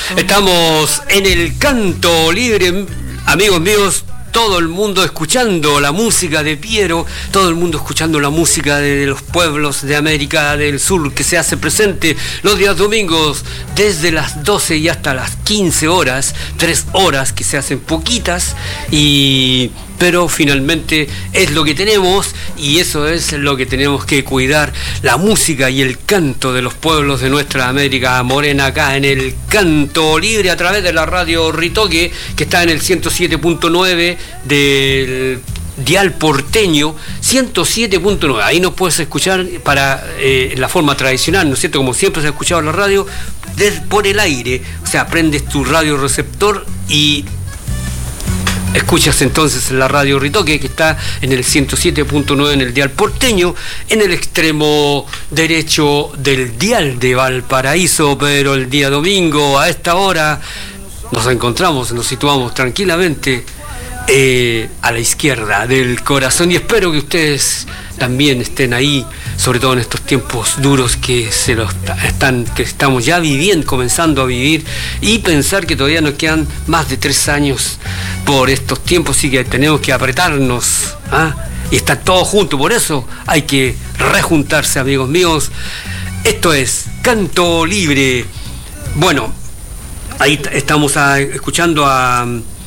Estamos en el canto libre, amigos míos, todo el mundo escuchando la música de Piero, todo el mundo escuchando la música de los pueblos de América del Sur que se hace presente los días domingos desde las 12 y hasta las 15 horas, 3 horas que se hacen poquitas, pero finalmente es lo que tenemos y eso es lo que tenemos que cuidar, la música y el canto de los pueblos de nuestra América Morena, acá en el canto libre a través de la radio Ritoque, que está en el 107.9 del dial porteño, 107.9. Ahí nos puedes escuchar para la forma tradicional, ¿no es cierto? Como siempre se ha escuchado en la radio, por el aire, o sea, prendes tu radio receptor y escuchas entonces la radio Ritoque, que está en el 107.9 en el dial porteño, en el extremo derecho del dial de Valparaíso, pero el día domingo a esta hora nos situamos tranquilamente a la izquierda del corazón, y espero que ustedes también estén ahí, sobre todo en estos tiempos duros que estamos ya comenzando a vivir, y pensar que todavía nos quedan más de 3 años por estos tiempos y que tenemos que apretarnos y estar todos juntos. Por eso hay que rejuntarse, amigos míos. Esto es Canto Libre. Bueno, ahí estamos escuchando a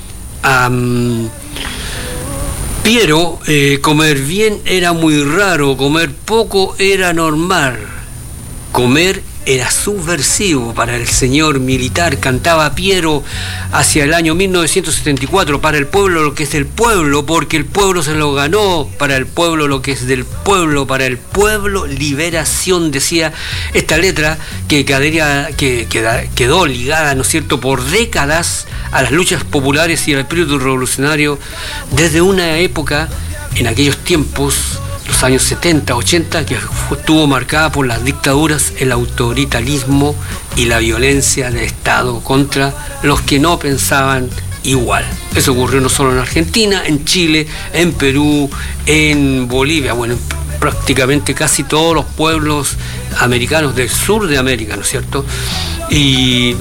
Piero. Comer bien era muy raro, comer poco era normal, comer era subversivo para el señor militar, cantaba Piero hacia el año 1974, para el pueblo lo que es del pueblo, porque el pueblo se lo ganó, para el pueblo lo que es del pueblo, para el pueblo liberación, decía esta letra que quedó ligada, ¿no es cierto?, por décadas a las luchas populares y al espíritu revolucionario desde una época, en aquellos tiempos, los años 70, 80, que estuvo marcada por las dictaduras, el autoritarismo y la violencia de Estado contra los que no pensaban igual. Eso ocurrió no solo en Argentina, en Chile, en Perú, en Bolivia, bueno, prácticamente casi todos los pueblos americanos del sur de América, ¿no es cierto? Y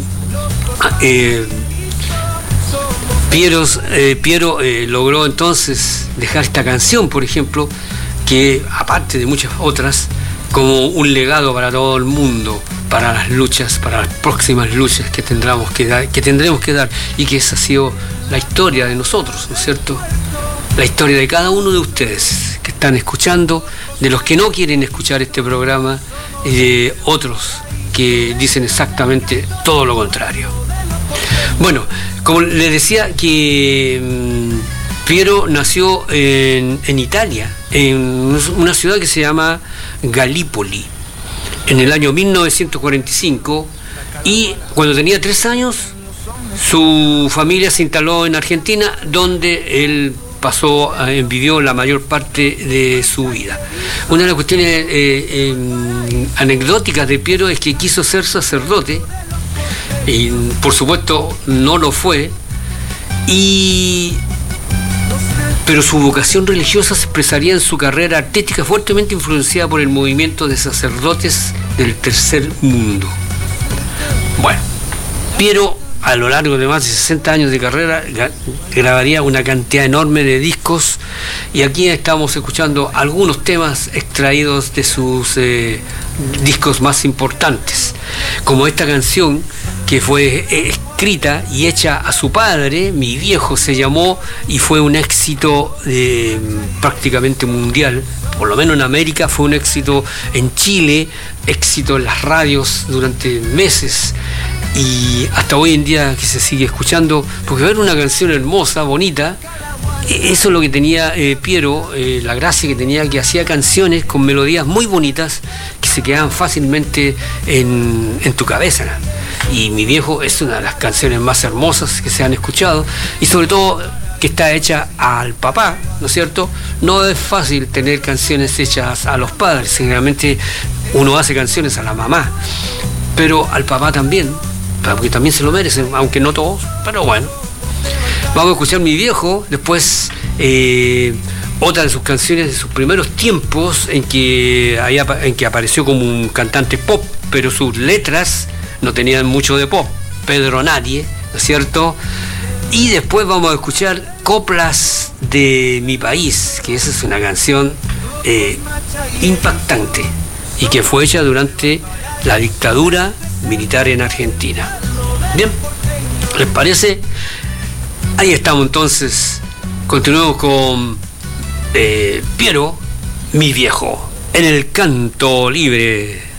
Piero logró entonces dejar esta canción, por ejemplo, que aparte de muchas otras, como un legado para todo el mundo, para las luchas, para las próximas luchas que tendremos que dar, y que esa ha sido la historia de nosotros, ¿no es cierto? La historia de cada uno de ustedes que están escuchando, de los que no quieren escuchar este programa, y de otros que dicen exactamente todo lo contrario. Bueno, como les decía, que Piero nació en Italia, en una ciudad que se llama Gallipoli, en el año 1945, y cuando tenía 3 años, su familia se instaló en Argentina, donde él vivió la mayor parte de su vida. Una de las cuestiones anecdóticas de Piero es que quiso ser sacerdote, y por supuesto no lo fue, pero su vocación religiosa se expresaría en su carrera artística, fuertemente influenciada por el movimiento de sacerdotes del tercer mundo. Bueno, Piero, a lo largo de más de 60 años de carrera, grabaría una cantidad enorme de discos, y aquí estamos escuchando algunos temas extraídos de sus discos más importantes, como esta canción que fue escrita y hecha a su padre, Mi Viejo se llamó, y fue un éxito prácticamente mundial, por lo menos en América, fue un éxito en Chile, éxito en las radios durante meses, y hasta hoy en día que se sigue escuchando, porque ver una canción hermosa, bonita, eso es lo que tenía Piero, la gracia que tenía, que hacía canciones con melodías muy bonitas que se quedaban fácilmente en tu cabeza. Y Mi Viejo es una de las canciones más hermosas que se han escuchado, y sobre todo que está hecha al papá, ¿no es cierto? No es fácil tener canciones hechas a los padres, generalmente uno hace canciones a la mamá, pero al papá también, porque también se lo merecen, aunque no todos, pero bueno. Vamos a escuchar Mi Viejo, después otra de sus canciones de sus primeros tiempos, en que apareció como un cantante pop, pero sus letras no tenían mucho de pop. Pedro Nadie, ¿no es cierto? Y después vamos a escuchar Coplas de mi país, que esa es una canción impactante y que fue hecha durante la dictadura militar en Argentina. Bien, ¿les parece? Ahí estamos entonces. Continuamos con Piero, mi viejo, en el canto libre.